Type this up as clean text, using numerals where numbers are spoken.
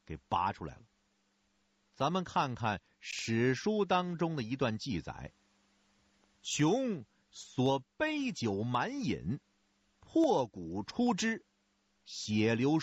给拔出来了。咱们看看史书当中的一段记载：穷所杯酒满饮，破骨出之，血流